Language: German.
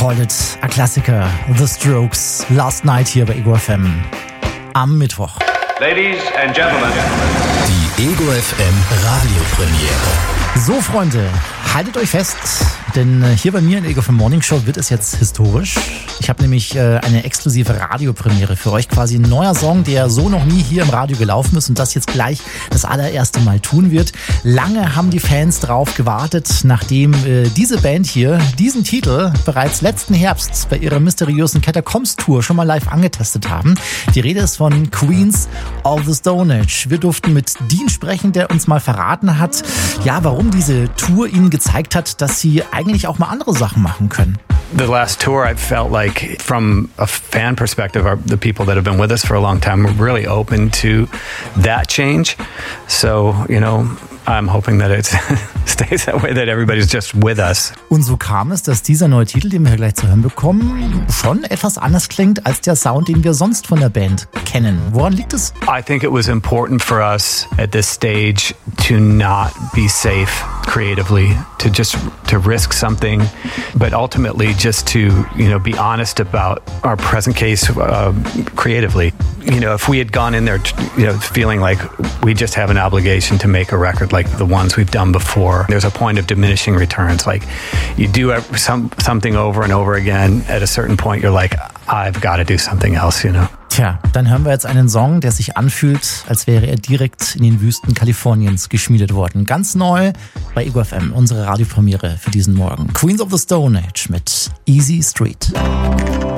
Call it a Klassiker. The Strokes, Last Night hier bei Ego FM am Mittwoch. Ladies and Gentlemen. Die Ego FM Radiopremiere. So, Freunde, haltet euch fest, denn hier bei mir in der Ego FM Morning Show wird es jetzt historisch. Ich habe nämlich eine exklusive Radiopremiere für euch, quasi ein neuer Song, der so noch nie hier im Radio gelaufen ist und das jetzt gleich das allererste Mal tun wird. Lange haben die Fans drauf gewartet, nachdem diese Band hier diesen Titel bereits letzten Herbst bei ihrer mysteriösen Catacombs Tour schon mal live angetestet haben. Die Rede ist von Queens of the Stone Age. Wir durften mit Dean sprechen, der uns mal verraten hat, ja, warum diese Tour ihnen gezeigt hat, dass sie eigentlich auch mal andere Sachen machen können. The last tour, I felt like, from a fan perspective, the people that have been with us for a long time were really open to that change. So, I'm hoping that it stays that way, that everybody's just with us. Und so kam es, dass dieser neue Titel, den wir hier gleich zu hören bekommen, schon etwas anders klingt als der Sound, den wir sonst von der Band kennen. Woran liegt es? I think it was important for us at this stage to not be safe creatively, to risk something, but ultimately just to, be honest about our present case creatively. If we had gone in there, feeling like we just have an obligation to make a record like the ones we've done before, there's a point of diminishing returns. Like, you do something over and over again, at a certain point you're like, I've got to do something else, Tja, dann hören wir jetzt einen Song, der sich anfühlt, als wäre er direkt in den Wüsten Kaliforniens geschmiedet worden. Ganz neu bei Ego FM, unsere Radiopremiere für diesen Morgen. Queens of the Stone Age mit Easy Street.